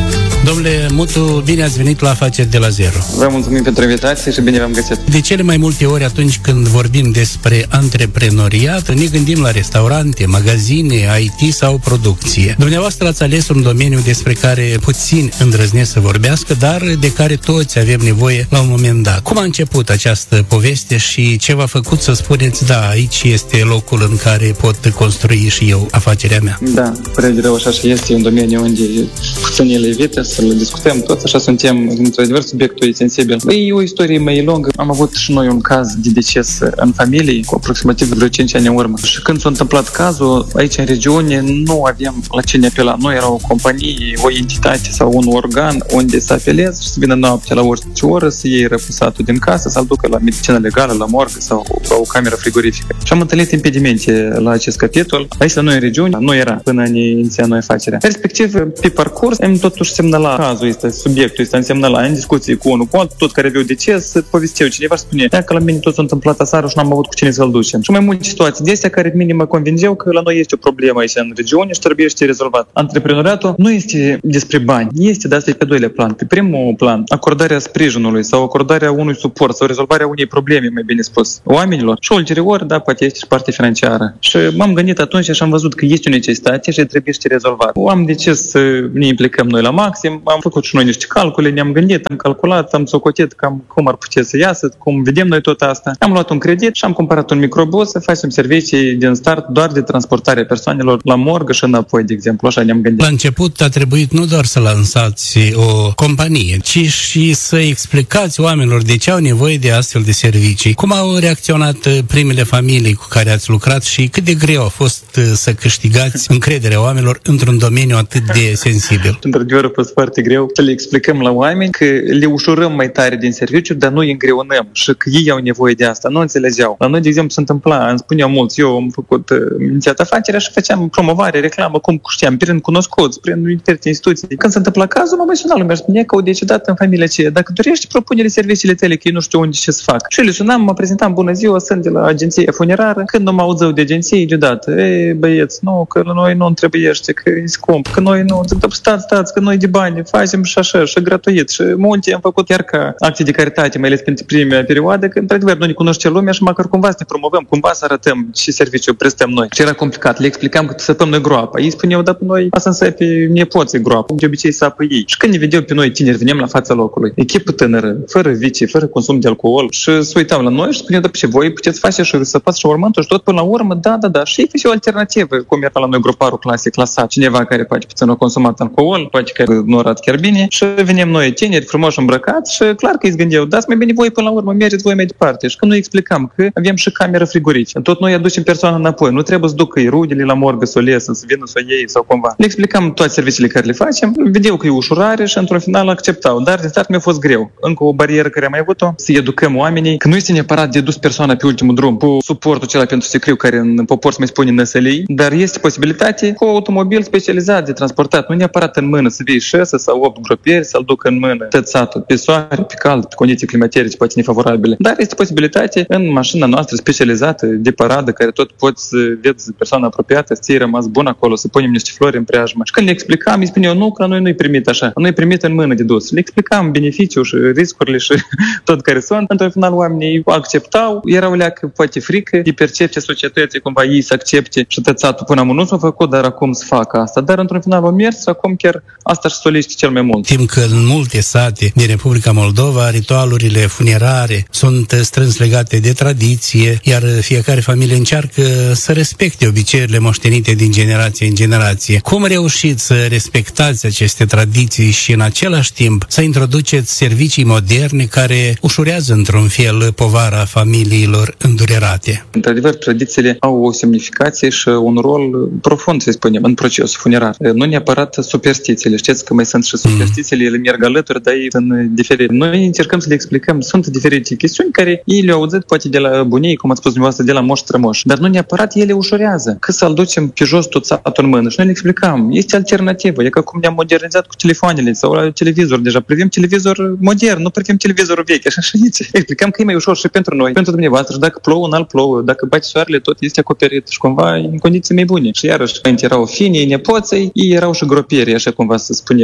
Domnule Mutu, bine ați venit la Afaceri de la Zero. Vă mulțumim pentru invitație și bine v-am găsit. De cele mai multe ori atunci când vorbim despre antreprenoriat, ne gândim la restaurante, magazine, I T sau producție. Dumneavoastră ați ales un domeniu despre care puțin îndrăznesc să vorbească, dar de care toți avem nevoie la un moment dat. Cum a început această poveste și ce v-a făcut să spuneți, da, aici este locul în care pot construi și eu afacerea mea? Da, prea de rău așa și este un domeniu unde puțin el evită să-l discutăm toți, așa suntem, într-adevăr, subiectul e sensibil. E o istorie mai lungă. Am avut și noi un caz de deces în familie, cu aproximativ vreo cinci ani în urmă. Și când s-a întâmplat cazul, aici în regiune, nu aveam la cine apela. Nu era o companie, o entitate sau un organ unde să apelezi și să vină noaptea la orice oră, să iei răpusatul din casă, să-l ducă la medicină legală, la morgă sau la o cameră frigorifică. Și am întâlnit impedimente la acest capitol. Aici la noi în regiune nu era până ne iniția noi afacerea. Respectiv, pe parcurs, am totuși semnalat cazul ăsta, subiectul ăsta, am semnalat în discuții cu unul cu altul, tot care aveau deces, povesteau cineva și spune, că la mine tot s-a întâmplat aseară și n-am avut cu cine să-l ducem. Și mai multe situații de astea care minim mă convingeau că la noi este o problemă aici în regiune și trebuie să rezolvat. Antreprenoriatul nu este despre bani, este de asta e pe doilea plan. Pe primul plan, acordarea sprijinului sau acordarea unui suport sau rezolvarea unei probleme, mai bine spus, oamenilor. Și ulterior, da, poate este și partea financiară. Și m-am gândit atunci și am văzut că este o necesitate și trebuie să rezolvat. Am decis să ne implicăm noi la maxim, am făcut și noi niște calcule, ne-am gândit, am calculat, am socotit cam cum ar putea să iasă, cum vedem noi tot asta. Am luat un credit și am cumpărat un microbus să facem servicii din start doar de transportare persoanelor la morgă și înapoi, de exemplu, așa ne-am gândit. La început a trebuit nu doar să lansați o companie, ci și să explicați oamenilor de ce au nevoie de astfel de servicii. Cum au reacționat primele familii cu care ați lucrat și cât de greu a fost să câștigați încrederea oamenilor într-un domeniu atât de sensibil? Într-adevăr a fost foarte greu să le explicăm la oameni că le ușurăm mai tare din serviciu, dar nu îi îngreunăm și că ei au nevoie de asta. Nu înțelegeau. La noi, de exemplu, se întâmpla, îmi spuneau mulți, eu am făcut uh, inițiat afacerea și făceam promovare, reclamă, cum știam, prin cunoscuți, prin diferite instituții. Când se întâmpla cazul, mă mai suna lumea și spunea că au decidat în familia aceea, dacă dorești, propune-le serviciile tale, că eu nu știu unde ce să fac. Și le sunam, mă prezentam, bună ziua, sunt de la agenția funerară. Când nu mă auzău de agenție, deodată, ei, băieți, nu, că la noi nu trebuiește, că e scump, că noi nu, stați, stați, că noi de bani facem și așa, și gratuit, și multe am făcut chiar ca acții de caritate, mai ales pentru prima perioadă, că într-adevăr nu ne cunoște lumea și măcar cumva să ne promovăm, cumva să arătăm ce serviciu prestăm noi. Și era complicat, le explicam că săpăm noi groapa. Ei spuneau, da, pe noi asta înseamnă pe nepoții groapă, de obicei sapă ei. Și când ne vedeau pe noi tineri, veneam la fața locului, echipă tânără, fără vicii, fără consum de alcool și se uitau la noi și spuneau, da, și voi puteți face și săpați și urmântul și tot până la urmă, da, da, da. Și ei fi o alternativă, cum era la noi groparul clasic, clasat, cineva care poate puțin a consumat alcool, poate că nu arată chiar bine și venim noi tineri, frumoși îmbrăcați și clar că îi gândeau, dați mai bine voi până la urmă, mergeți voi mai departe. Și când noi explicam că avem și cameră frigorifică, tot noi aducem persoana înapoi, nu trebuie să ducă rudele la morgă, să o lesă, să vină să o iei sau cumva. Le explicam toate serviciile care le facem, vedeau că e ușurare și într-un final acceptau, dar de start mi-a fost greu. Încă o barieră care am mai avut-o, să educăm oamenii, că nu este neapărat de dus persoana pe ultimul drum, cu suportul acela pentru sicriu care în popor se mai spune N S L I, dar este posibilitate cu automobil specializat de transportat, nu neapărat în mână să vii șase sau opt gropieri, să-l duc în mână tățatul pe soare, pe cald, pe condiții climaterice poate nefavorabile. Dar este posibilitate în mașina noastră specializată de paradă, care tot poți să vezi persoana apropiată, să ții rămas bun acolo, să punem niște flori în preajmă. Și când le explicam, îi spuneau, nu, că la noi nu-i primit așa, nu-i primit în mână de dus. Le explicam beneficiul și riscurile și tot care sunt. Într-un final oamenii acceptau, erau leacă poate frică de percepția societății, cumva ei să accepte și tățatul până am nu s-a făcut, dar acum să facă asta. Dar într-un final au mers, acum chiar asta și solește cel mai mult. Timp că în multe sate din Republica Moldova, ritualurile funerare sunt strâns legate de tradiție, iar fiecare familie încearcă să respecte obiceiurile moștenite din generație în generație. Cum reușiți să respectați aceste tradiții și în același timp să introduceți servicii moderne care ușurează într-un fel povara familiilor îndurerate? Într-adevăr, tradițiile au o semnificație și un rol profund, să spunem, în procesul funerar. Nu neapărat superstițiile. Știți că mai sunt și superstițiile, ele merg alături, dar ei sunt diferite. Noi încercăm să le explicăm, sunt diferite chestiuni care ei le-au auzit poate de la bunii, cum ați spus dumneavoastră, de la moș strămoși, dar nu neapărat ele ușurează. Că să-l ducem pe jos tot satul în mână și noi le explicăm. Este alternativă. E ca cum ne-am modernizat cu telefoanele sau la televizor. Deja privim televizor modern, nu privim televizorul vechi. Așa și aici. Explicăm că e mai ușor și pentru noi, pentru dumneavoastră. Și dacă plouă, n-al plouă. Dacă bate soarele, tot este acoperit și cumva în condiții mai bune. Și iarăși, când erau finii, nepoții, ei erau și gropieri, așa cumva să spunem.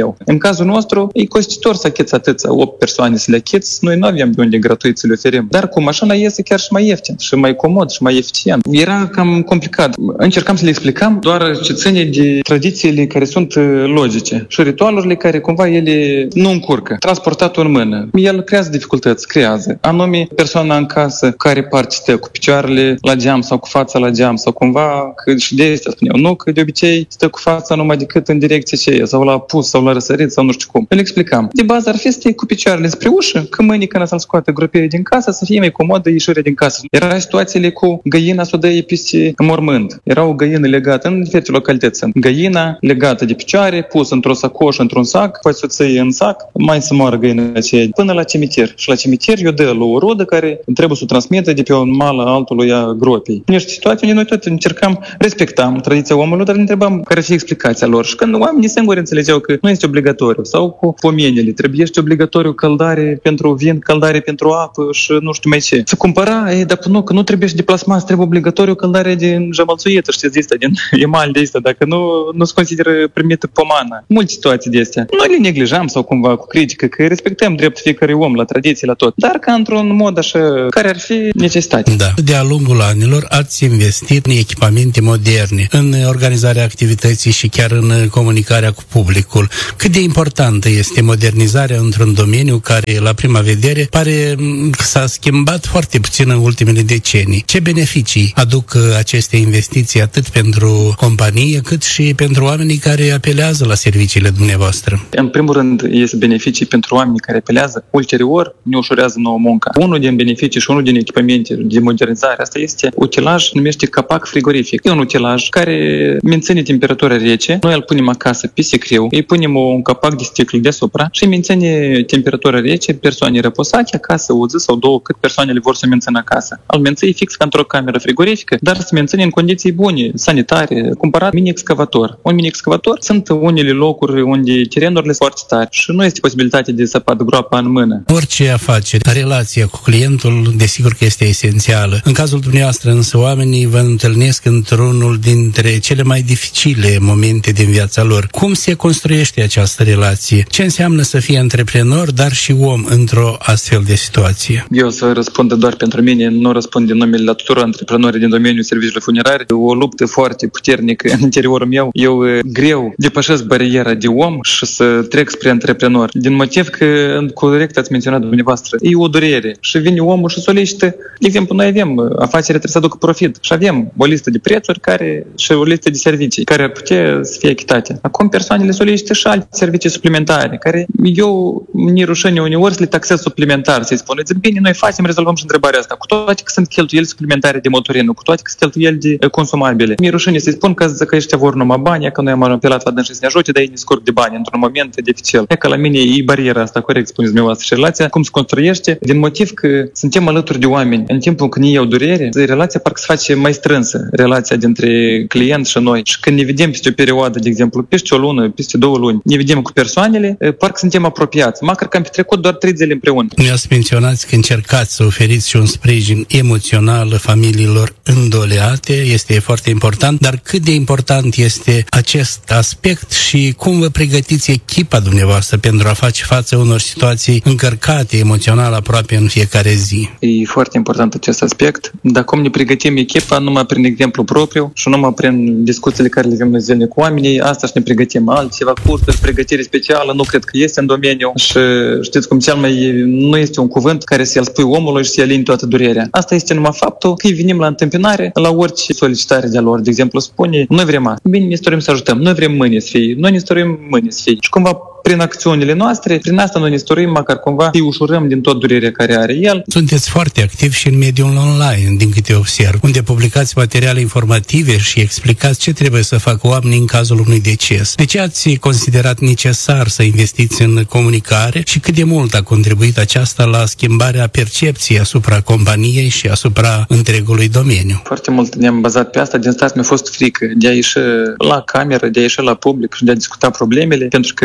iau. În cazul nostru, e costisitor să achiți atâția opt persoane să le achiți, noi nu avem de unde gratuit să le oferim. Dar cu mașina iese chiar și mai ieftin, și mai comod, și mai eficient. Era cam complicat. Încercam să le explicam doar ce ține de tradițiile care sunt logice și ritualurile care cumva ele nu încurcă. Transportatul în mână. El creează dificultăți, creează. Anume, persoana în casă care parte stă cu picioarele la geam sau cu fața la geam sau cumva, că și de astea spuneau, nu, că de obicei stă cu fața numai decât în direcție ce e, sau la pus, sau la răsărit, sau nu știu cum. Le explicam. De bază ar fi să stai cu picioarele spre ușă, că mâinii când să-l scoate gropiere din casă, să fie mai comodă ieșirea din casă. Era situațiile cu găina să o dăie peste mormânt. Era o găină legată în diferite localități. Găina legată de picioare, pusă într-o sacoșă, într-un sac, poți să o ții în sac, mai să moară găina aceea, până la cimitir. Și la cimitir eu dă la o rodă care trebuie să o transmită de pe un mal altului a gropii. Niște situații unde noi tot încercam, respectam tradiția omului, dar ne întrebam care ar fi explicația lor. Și când oamenii singuri înțelegeau că nu este obligatoriu, sau cu pomenile, trebuie să obligatoriu căldare pentru vin, căldare pentru apă și nu știu mai ce. Să cumpăra, e, dar nu, că nu trebuie și deplasați, trebuie obligatoriu căldare din jămălțuietă, știți, de asta, din emal de asta, dacă nu, nu se consideră primită pomană. Multe situații de astea. Noi le neglijam sau cumva cu critică, că respectăm dreptul fiecare om la tradiții, la tot, dar ca într-un mod așa, care ar fi necesitate. Da. De-a lungul anilor ați investit în echipamente moderne, în organizarea activității și chiar în comunicarea cu publicul. Cât de importantă este modernizarea într-un domeniu care, la prima vedere, pare că s-a schimbat foarte puțin în ultimele decenii. Ce beneficii aduc aceste investiții atât pentru companie, cât și pentru oamenii care apelează la serviciile dumneavoastră? În primul rând, este beneficii pentru oamenii care apelează. Ulterior, ne ușurează nouă munca. Unul din beneficii și unul din echipamente de modernizare, asta este utilaj, numește capac frigorific. E un utilaj care menține temperatura rece. Noi îl punem acasă pe sicriu, îi punem un capac de sticlă deasupra și menține temperatura rece, persoane răposate acasă, o zi sau două, cât persoanele vor să mențină acasă. Al menții fix ca într-o cameră frigorifică, dar să menține în condiții bune, sanitare. Cumpărat mini-excavator. Un mini-excavator sunt unele locuri unde terenurile sunt foarte tari și nu este posibilitate de să pat groapa în mână. Orice afacere, relația cu clientul, desigur că este esențială. În cazul dumneavoastră, însă, oamenii vă întâlnesc într-unul dintre cele mai dificile momente din viața lor. Cum se construiește această relație? Ce înseamnă să fie antreprenor, dar și om într-o astfel de situație? Eu să răspund doar pentru mine, nu răspund din numele la tuturor antreprenorii din domeniul serviciilor funerare. O luptă foarte puternică în interiorul meu. Eu greu depășesc bariera de om și să trec spre antreprenor. Din motiv că, corect ați menționat dumneavoastră, e o durere. Și vine omul și solicită. De exemplu, noi avem afacerea trebuie să aducă profit și avem o listă de prețuri care și o listă de servicii care ar putea să fie echitate. Acum persoanele solicită și alte servicii suplimentare care eu mi-e rușine uneori să le taxez suplimentar, să-i spun, zic, bine, noi facem, rezolvăm și întrebarea asta, cu toate că sunt cheltuieli suplimentare de motorină, cu toate că sunt cheltuieli de consumabile. Mi-e rușine să-i spun că, că ăștia vor numai bani, că noi am apelat la dâns și să ne ajute, dar ei ne scurg de bani într-un moment dificil. E că la mine e bariera asta, corect spuneți dumneavoastră, și relația cum se construiește, din motiv că suntem alături de oameni în timpul când ei au durere, relația parcă se face mai strânsă, relația dintre client și noi. Și când ne vedem peste o perioadă, de exemplu, peste o lună, peste două luni, ne vedem cu persoanele, parcă suntem apropiați, măcar că am petrecut doar trei zile împreună. Ne-ați menționat că încercați să oferiți și un sprijin emoțional familiilor îndoleate, este foarte important, dar cât de important este acest aspect și cum vă pregătiți echipa dumneavoastră pentru a face față unor situații încărcate emoțional aproape în fiecare zi? E foarte important acest aspect, dar cum ne pregătim echipa numai prin exemplu propriu și numai prin discuțiile care le avem noi zilnic cu oamenii, asta și ne pregătim altceva, cursuri, pregătire specială, nu cred că este în domeniu și știți cum cel mai nu este un cuvânt care să-l spui omului și să-i alini toată durerea. Asta este numai faptul că îi venim la întâmpinare la orice solicitare de-a lor. De exemplu, spune, noi vrem asta. Bine, ne stărim să ajutăm. Noi vrem mâine să fie. Noi ne stărim mâine să fie. Și cumva prin acțiunile noastre, prin asta noi ne stărim, măcar cumva îi ușurăm din tot durerea care are el. Sunteți foarte activi și în mediul online, din câte observ, unde publicați materiale informative și explicați ce trebuie să facă oamenii în cazul unui deces. De ce ați considerat necesar să investiți în comunicare și cât de mult a contribuit aceasta la schimbarea percepției asupra companiei și asupra întregului domeniu? Foarte mult ne-am bazat pe asta. Din start mi-a fost frică de a ieși la cameră, de a ieși la public și de a discuta problemele, pentru că vedem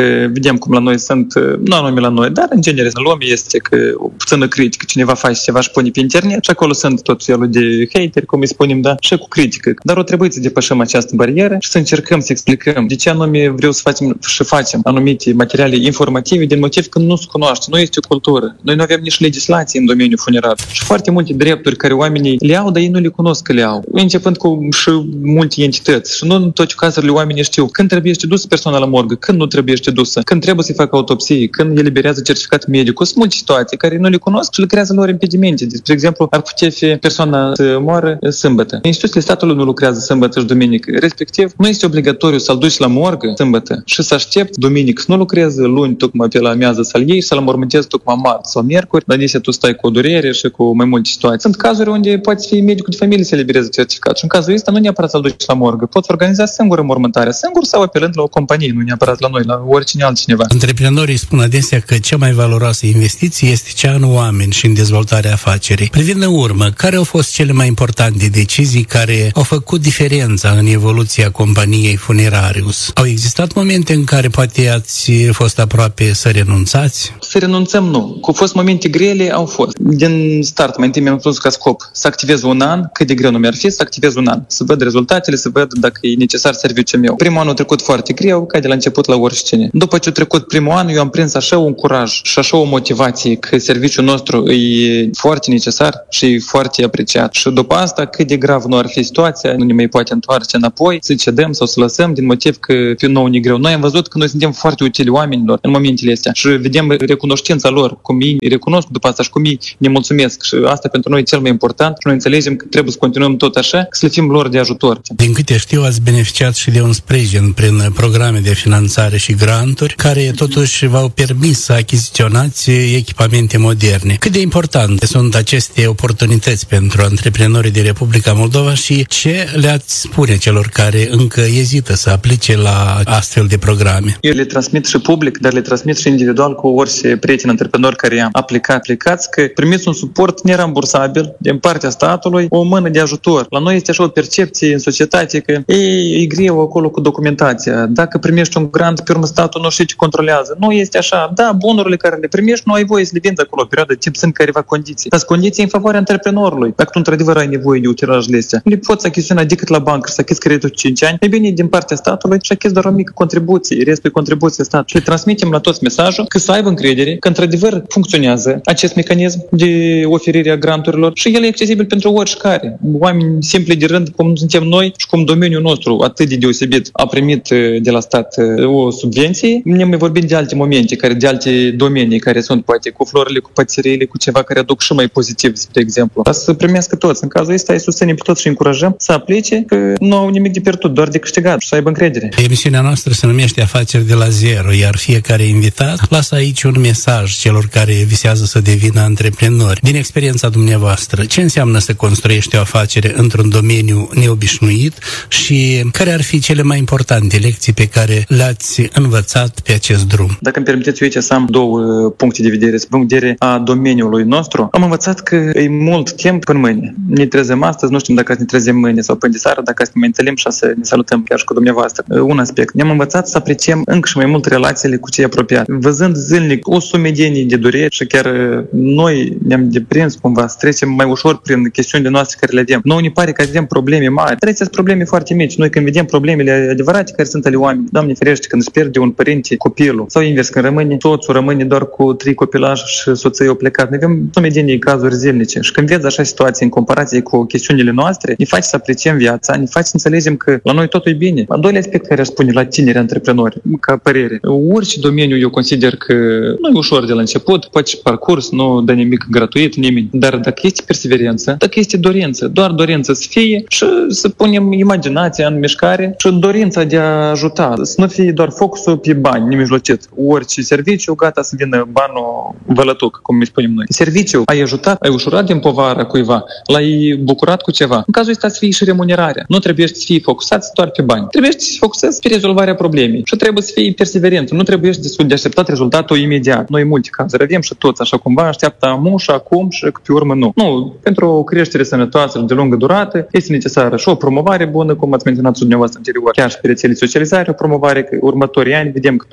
vedem cum la noi sunt, nu anume la noi, dar în genere în lume este că o puțină critică, cineva face ceva și pune pe internet și acolo sunt tot felul de hateri, cum îi spunem, da, și cu critică. Dar o trebuie să depășim această barieră și să încercăm să explicăm de ce anume vreau să facem și facem anumite materiale informative din motiv că nu se cunoaște, nu este o cultură. Noi nu avem nici legislație în domeniul funerar. Și foarte multe drepturi care oamenii le au, dar ei nu le cunosc că le au. Începând cu și multe entități. Și nu în toate cazurile oamenii știu când trebuie să dusă persoana la morgă, când nu trebuie să dusă, când trebuie să-i facă autopsie, când eliberează certificat medic. Sunt multe situații care nu le cunosc și le creează lor impedimente. Deci, spre exemplu, ar putea fi persoana să moară sâmbătă. Instituțiile statului nu lucrează sâmbătă și duminică. Respectiv, nu este obligatoriu să-l duci la morgă sâmbătă și să aștepți duminică să nu lucreze, luni tocmai pe la amiază să-l iei și să-l mormântezi tocmai marți sau miercuri, dar nici tu stai cu o durere și cu mai multe situații. Sunt cazuri unde poate fi medicul de familie să elibereze certificat și în cazul ăsta nu neapărat să-l duci la morgă. Poți organiza singură mormântarea, singur sau apelând la o companie, nu neapărat la noi, la oricine altcineva. Antreprenorii spun adesea că cea mai valoroasă investiție este cea în oameni și în dezvoltarea afacerii. Privind în urmă, care au fost cele mai importante decizii care au făcut diferența în evoluția companiei Funerarius? Au existat momente în care poate ați fost aproape să renunțați? Să renunțăm, nu. Cu fost momente grele, au fost. Din start, mai întâi mi-am pus ca scop să activez un an, cât de greu nu mi-ar fi, să activez un an. Să văd rezultatele, să văd dacă e necesar serviciul meu. Primul an a trecut foarte greu, ca de la început la oricine. După ce a trecut primul an, eu am prins așa un curaj și așa o motivație că serviciul nostru e foarte necesar și e foarte apreciat. Și după asta, cât de grav nu ar fi situația, nu ne mai poate întoarce înapoi, să cedăm sau să lăsăm din motiv că pe nou ne greu. Noi am văzut că noi suntem foarte utili oamenilor în momentele astea și vedem recunoștința lor, cum ei recunosc după asta și cum ei ne mulțumesc. Și asta pentru noi e cel mai important și noi înțelegem că trebuie să continuăm tot așa, să le fim lor de ajutor. Din câte știu, ați beneficiat și de un sprijin prin programe de finanțare și granturi, care totuși v-au permis să achiziționați echipamente moderne. Cât de importante sunt aceste oportunități pentru antreprenorii de Republica Moldova și ce le-ați spune celor care încă ezită să aplice la astfel de programe? Eu le transmit și public, dar le transmit și individual cu orice prieten antreprenor care i-am aplicat. Aplicați că primiți un suport nerambursabil din partea statului, o mână de ajutor. La noi este așa o percepție în societate că e, e greu acolo cu documentația. Dacă primești un grant, pe urmă statul nu știe ce controlează. Nu este așa. Da, bunurile care le primești, nu ai voie să le vinzi acolo o perioadă de timp, sunt careva condiții. Dar condiții în favoarea antreprenorului. Dacă tu într-adevăr ai nevoie de utilajele astea, le poți achiziționa decât la bancă, să achizi creditul cinci ani, e bine din partea statului și achizi doar o mică contribuție, restul e contribuție statului. Și le transmitem la toți mesajul că să aibă încredere că într-adevăr funcționează acest mecanism de oferire a granturilor și el e accesibil pentru oricare. Oameni simpli de rând, cum suntem noi și cum domeniul nostru atât de deosebit a primit de la stat o subvenție, ne mai vorbim de alte momente, care de alte domenii care sunt poate cu florile, cu pățăriile, cu ceva care aduc și mai pozitiv, spre exemplu. Ca să primească toți. În cazul ăsta îi susținem pe toți și încurajăm să aplice, că nu au nimic de pierdut, doar de câștigat și să aibă încredere. Emisiunea noastră se numește Afaceri de la zero, iar fiecare invitat lasă aici un mesaj celor care visează să devină antreprenori. Din experiența dumneavoastră, ce înseamnă să construiești o afacere într-un domeniu neobișnuit și care ar fi cele mai importante lecții pe care le-ați învățat pe acest drum? Dacă îmi permiteți, eu aici să am două puncte de vedere. Din punct de vedere a domeniului nostru, am învățat că e mult timp până mâine. Ne trezim astăzi, nu știm dacă ne trezim mâine sau până de seară, dacă să ne mai întâlnim și să ne salutăm chiar și cu dumneavoastră. Un aspect. Ne-am învățat să apreciem încă și mai mult relațiile cu cei apropiați. Văzând zilnic o sumedenie de dureri și chiar noi ne-am deprins cumva să trecem mai ușor prin chestiunile noastre care le avem. Noi ne pare că avem probleme mari. Trebuie să probleme foarte mici. Noi când vedem problemele adevărate care sunt ale oameni, Doamne ferește, când își pierde un părinte copilul sau invers, când rămâne soțul, rămâne doar cu trei copilași și soția au plecat. Noi avem sumedenie cazuri zilnice și când vezi așa situație în comparație cu chestiunile noastre, ne face să apreciem viața, ne face să înțelegem că la noi totul e bine. Al doilea aspect care aș spune la tineri antreprenori, ca părere. Orice domeniu eu consider că nu e ușor de la început, poate și parcurs, nu dă nimic gratuit nimeni, dar dacă este perseverență, dacă este dorință, doar dorință să fie și să punem imaginația în mișcare și dorința de a ajuta, să nu fie doar focusul pe bani, nemijlocit. Orice serviciu, gata să vină banul vălătuc, cum îi spunem noi. Serviciul ai ajutat, ai ușurat din povara cuiva, l-ai bucurat cu ceva. În cazul ăsta să fie și remunerarea. Nu trebuie să fii focusat doar pe bani. Trebuie să focusezi pe rezolvarea problemei și trebuie să fii perseverent. Nu trebuie să de așteptat rezultatul imediat. Noi în multe cazuri avem și toți așa cumva așteaptă amu și acum și pe urmă nu. Nu, pentru o creștere sănătoasă de lungă durată este necesară și o promovare bună, cum ați menționat dumneavoastră anterior, chiar și pe rețele socializare, o promovare că următorii ani vedem că pe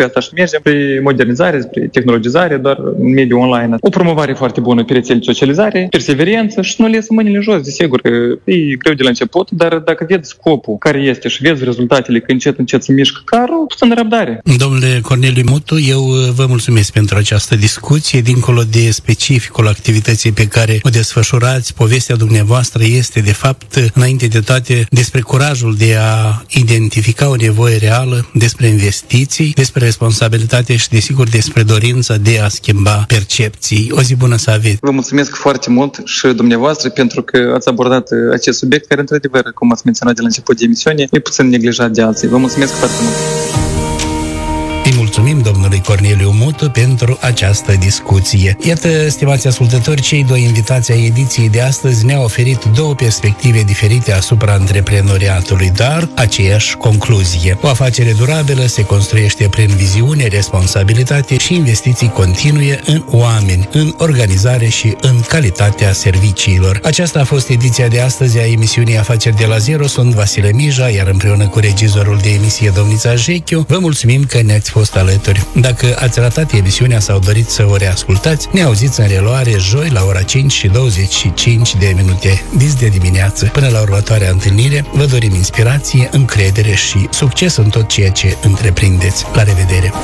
asta și mergem spre modernizare, spre tehnologizare, doar în mediul online. O promovare foarte bună pe rețele de socializare, perseverență și nu le iasă mâinile jos, desigur că e greu de la început, dar dacă vezi scopul care este și vezi rezultatele, că încet, încet se mișcă carul, sunt în răbdare. Domnule Corneliu Mutu, eu vă mulțumesc pentru această discuție. Dincolo de specificul activității pe care o desfășurați, povestea dumneavoastră este, de fapt, înainte de toate, despre curajul de a identifica o nevoie reală, despre investiții, despre responsabilitate și, desigur, despre dorința de a schimba percepții. O zi bună să aveți! Vă mulțumesc foarte mult și dumneavoastră pentru că ați abordat acest subiect care, într-adevăr, cum ați menționat de la început de emisiune, e puțin neglijat de alții. Vă mulțumesc foarte mult! Îi mulțumim domnului Corneliu Mutu pentru această discuție. Iată, stimați ascultători, cei doi invitați ai ediției de astăzi ne-au oferit două perspective diferite asupra antreprenoriatului, dar aceeași concluzie. O afacere durabilă se construiește prin viziune, responsabilitate și investiții continue în oameni, în organizare și în calitatea serviciilor. Aceasta a fost ediția de astăzi a emisiunii Afaceri de la Zero. Sunt Vasile Mija, iar împreună cu regizorul de emisie, domnița Jechiu, vă mulțumim că ne-ați fost alături. Dacă ați ratat emisiunea sau doriți să o reascultați, ne auziți în reluare joi la ora cinci și douăzeci și cinci de minute dis de dimineață. Până la următoarea întâlnire, vă dorim inspirație, încredere și succes în tot ceea ce întreprindeți. La revedere!